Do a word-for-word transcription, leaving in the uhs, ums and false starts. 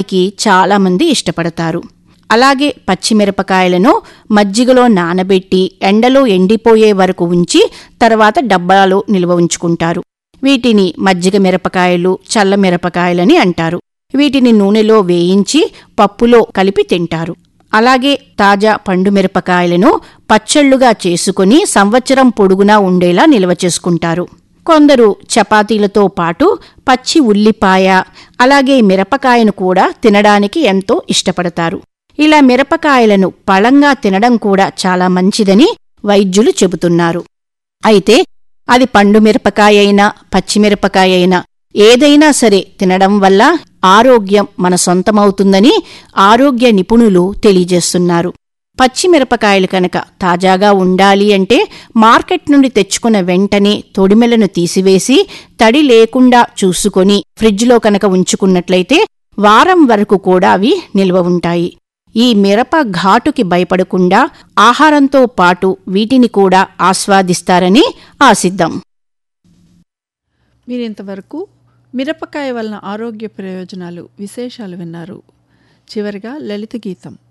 తినడానికి చాలామంది ఇష్టపడతారు. అలాగే పచ్చిమిరపకాయలను మజ్జిగలో నానబెట్టి ఎండలో ఎండిపోయే వరకు ఉంచి తర్వాత డబ్బాలో నిల్వ ఉంచుకుంటారు. వీటిని మజ్జిగ మిరపకాయలు, చల్ల మిరపకాయలని అంటారు. వీటిని నూనెలో వేయించి పప్పులో కలిపి తింటారు. అలాగే తాజా పండు మిరపకాయలను పచ్చళ్లుగా చేసుకుని సంవత్సరం పొడుగునా ఉండేలా నిల్వ చేసుకుంటారు. కొందరు చపాతీలతో పాటు పచ్చి ఉల్లిపాయ అలాగే మిరపకాయను కూడా తినడానికి ఎంతో ఇష్టపడతారు. ఇలా మిరపకాయలను పళంగా తినడం కూడా చాలా మంచిదని వైద్యులు చెబుతున్నారు. అయితే అది పండు మిరపకాయ అయినా పచ్చిమిరపకాయ అయినా ఏదైనా సరే తినడం వల్ల ఆరోగ్యం మన సొంతమవుతుందని ఆరోగ్య నిపుణులు తెలియజేస్తున్నారు. పచ్చిమిరపకాయలు కనుక తాజాగా ఉండాలి అంటే మార్కెట్ నుండి తెచ్చుకున్న వెంటనే తొడిమెలను తీసివేసి తడి లేకుండా చూసుకొని ఫ్రిడ్జ్లో కనుక ఉంచుకున్నట్లయితే వారం వరకు కూడా అవి నిల్వ ఉంటాయి. ఈ మిరప ఘాటుకి భయపడకుండా ఆహారంతో పాటు వీటిని కూడా ఆస్వాదిస్తారని ఆశిద్దాం. మీరింతవరకు మిరపకాయ వలన ఆరోగ్య ప్రయోజనాలు విశేషాలు విన్నారు. చివరిగా లలిత గీతం.